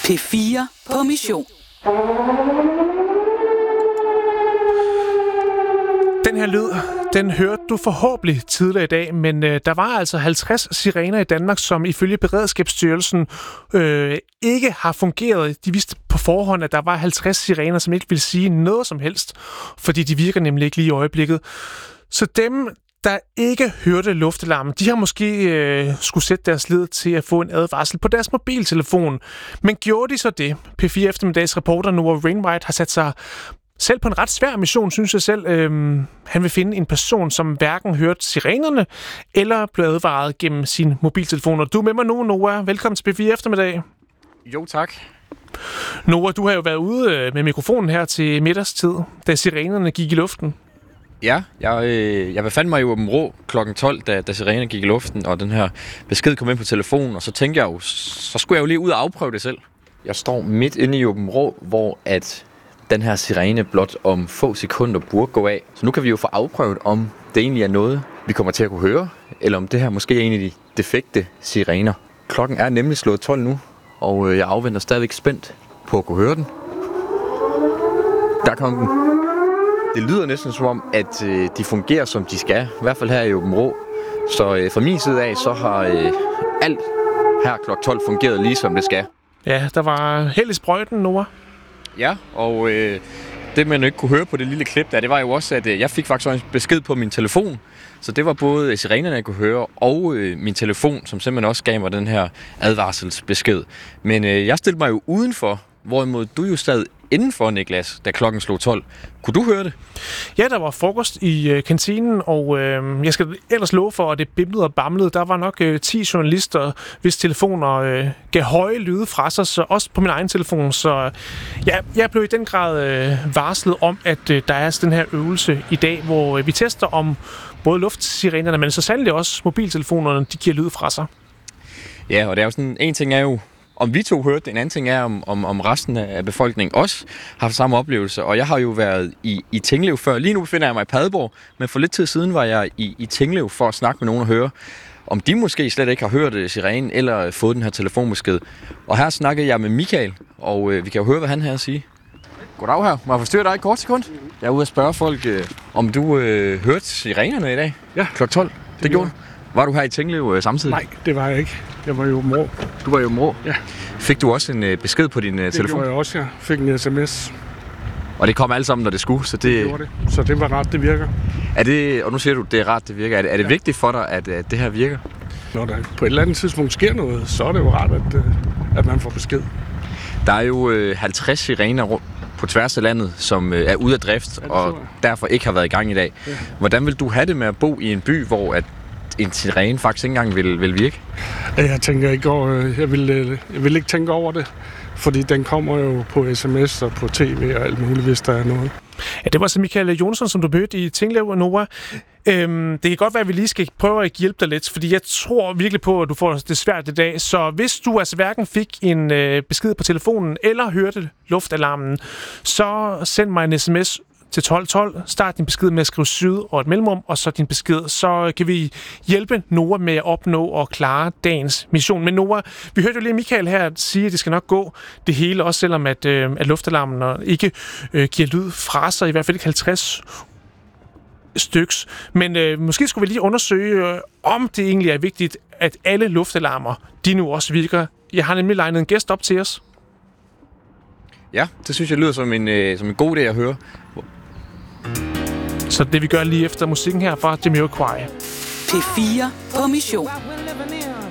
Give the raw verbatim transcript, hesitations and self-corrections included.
P fire på mission. Den her lyd, den hørte du forhåbentlig tidligere i dag, men øh, der var altså halvtreds sirener i Danmark, som ifølge Beredskabsstyrelsen øh, ikke har fungeret. De vidste på forhånd, at der var halvtreds sirener, som ikke ville sige noget som helst, fordi de virker nemlig ikke lige i øjeblikket. Så dem, der ikke hørte luftalarmen, de har måske øh, skulle sætte deres lid til at få en advarsel på deres mobiltelefon. Men gjorde de så det? P fire Eftermiddags reporter Noah Wainwright har sat sig selv på en ret svær mission, synes jeg selv. Øhm, han vil finde en person, som hverken hørte sirenerne eller blev advaret gennem sin mobiltelefon. Og du er med mig nu, Noah. Velkommen til P fire Eftermiddag. Jo, tak. Noah, du har jo været ude med mikrofonen her til middagstid, da sirenerne gik i luften. Ja, jeg, øh, jeg befandt mig jo om rå klokken tolv, da, da sirenerne gik i luften, og den her besked kom ind på telefonen, og så tænkte jeg jo, så skulle jeg jo lige ud og afprøve det selv. Jeg står midt inde i Åben Rå, hvor at den her sirene blot om få sekunder burde gå af. Så nu kan vi jo få afprøvet, om det egentlig er noget, vi kommer til at kunne høre, eller om det her måske er en af de defekte sirener. Klokken er nemlig slået tolv nu, og jeg afventer stadigvæk spændt på at kunne høre den. Der kom den. Det lyder næsten som om, at øh, de fungerer, som de skal. I hvert fald her i Åben Rå. Så øh, fra min side af, så har øh, alt her klokken tolv fungeret lige som det skal. Ja, der var held i sprøjten, Noah. Ja, og øh, det man ikke kunne høre på det lille klip der, det var jo også, at øh, jeg fik faktisk en besked på min telefon. Så det var både sirenerne, jeg kunne høre, og øh, min telefon, som simpelthen også gav mig den her advarselsbesked. Men øh, jeg stillede mig jo udenfor, hvorimod du jo sad indenfor, Niklas, da klokken slog tolv. Kunne du høre det? Ja, der var frokost i øh, kantinen, og øh, jeg skal ellers love for, at det bimlede og bamlede. Der var nok øh, ti journalister, hvis telefoner øh, gav høje lyde fra sig, så også på min egen telefon. Så ja, jeg blev i den grad øh, varslet om, at øh, der er den her øvelse i dag, hvor øh, vi tester om både luftsirenerne, men så sandelig også mobiltelefonerne, de giver lyd fra sig. Ja, og det er jo sådan, en ting er jo, om vi to hørte det, en anden ting er, om, om, om resten af befolkningen også har haft samme oplevelse. Og jeg har jo været i, i Tinglev før. Lige nu befinder jeg mig i Padborg, men for lidt tid siden var jeg i, i Tinglev for at snakke med nogen og høre, om de måske slet ikke har hørt sirenen eller fået den her telefonbesked. Og her snakkede jeg med Michael, og øh, vi kan jo høre, hvad han har at sige. Goddag her. Må jeg forstyrre dig et kort sekund? Jeg er ude at spørge folk, øh, om du øh, hørte sirenerne i dag? Ja. klokken tolv. Det, det gjorde du. Var du her i Tinglev øh, samtidig? Nej, det var jeg ikke. Jeg var jo i Åben Rå. Du var i Åben Rå? Ja. Fik du også en øh, besked på din øh, det telefon? Det gjorde jeg også, ja. Fik en sms. Og det kom alt sammen, når det skulle, så det... Det gjorde det. Så det var rart, det virker. Er det, og nu siger du, det er rart, det virker. Er det, er det ja. vigtigt for dig, at, at det her virker? Når der på et eller andet tidspunkt sker noget, så er det jo rart, at, at man får besked. Der er jo øh, halvtreds sirener rundt på tværs af landet, som øh, er ude af drift, ja, og derfor ikke har været i gang i dag. Ja. Hvordan vil du have det med at bo i en by, hvor at en sirene faktisk ikke engang vil, vil virke? Jeg tænker ikke over, jeg vil, jeg vil ikke tænke over det, fordi den kommer jo på sms og på tv og alt muligt, hvis der er noget. Ja, det var så Michael Jonsson, som du mødte i Tinglev og Noah. Øhm, det kan godt være, at vi lige skal prøve at hjælpe dig lidt, fordi jeg tror virkelig på, at du får det svært i dag. Så hvis du altså hverken fik en øh, besked på telefonen eller hørte luftalarmen, så send mig en sms til tolv tolv. Start din besked med at skrive syd og et mellemrum, og så din besked. Så kan vi hjælpe Noah med at opnå og klare dagens mission. Men Noah, vi hørte jo lige Michael her sige, at det skal nok gå det hele, også selvom at, øh, at luftalarmen ikke øh, giver lyd fra sig, i hvert fald ikke halvtreds styks. Men øh, måske skulle vi lige undersøge, øh, om det egentlig er vigtigt, at alle luftalarmer, de nu også virker. Jeg har nemlig legnet en gæst op til os. Ja, det synes jeg lyder som en, øh, som en god idé at høre. Så det vi gør lige efter musikken her fra Jamiroquai. P fire på mission.